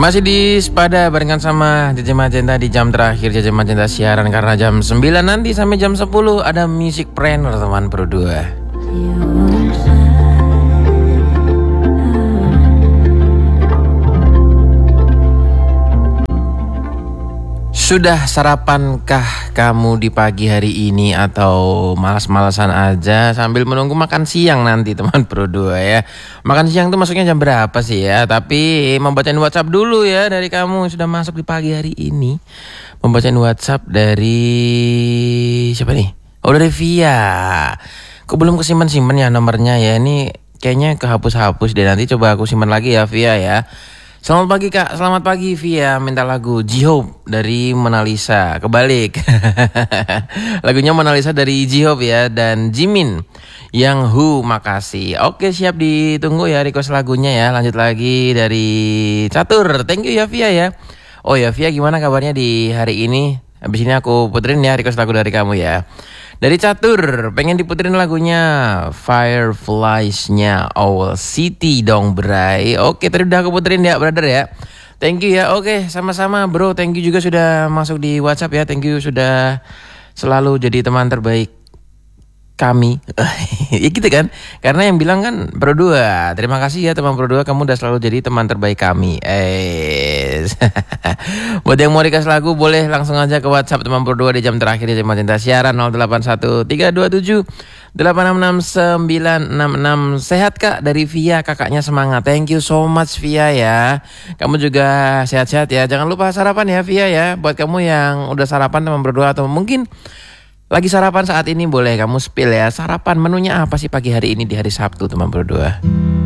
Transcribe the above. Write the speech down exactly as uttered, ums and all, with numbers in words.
Masih di Sepada barengan sama J J Magenta di jam terakhir J J Magenta siaran. Karena jam sembilan nanti sampai jam sepuluh ada Music Planner teman berdua. Sudah sarapankah kamu di pagi hari ini atau malas-malasan aja sambil menunggu makan siang nanti teman berdua ya. Makan siang tuh masuknya jam berapa sih ya? Tapi membacain WhatsApp dulu ya dari kamu yang sudah masuk di pagi hari ini. Membacain WhatsApp dari siapa nih? Oh, dari Via. Kok belum kesimpan-simpan ya nomornya ya? Ini kayaknya kehapus-hapus deh, nanti coba aku simpan lagi ya Via ya. Selamat pagi kak, selamat pagi Via, minta lagu J-Hope dari Mona Lisa. Kebalik. Lagunya Mona Lisa dari J-Hope ya, dan Jimin yang Who, makasih. Oke, siap ditunggu ya request lagunya ya. Lanjut lagi dari Catur. Thank you ya Via ya. Oh ya Via, gimana kabarnya di hari ini? Habis ini aku puterin ya request lagu dari kamu ya. Dari Catur, pengen diputerin lagunya Fireflies-nya Owl City dong Bray. Oke, tadi udah aku puterin ya brother ya. Thank you ya. Oke, sama-sama bro. Thank you juga sudah masuk di WhatsApp ya. Thank you sudah selalu jadi teman terbaik kami. Ya gitu kan. Karena yang bilang kan berdua. Terima kasih ya teman berdua, kamu udah selalu jadi teman terbaik kami. Eh. Buat yang mau request lagu boleh langsung aja ke WhatsApp teman berdua di jam terakhir di J J Magenta siaran nol delapan satu tiga dua tujuh delapan enam enam sembilan enam enam. Sehat kak dari Via, kakaknya semangat. Thank you so much Via ya. Kamu juga sehat-sehat ya. Jangan lupa sarapan ya Via ya. Buat kamu yang udah sarapan teman berdua atau mungkin lagi sarapan saat ini, boleh kamu spill ya. Sarapan menunya apa sih pagi hari ini di hari Sabtu teman berdua?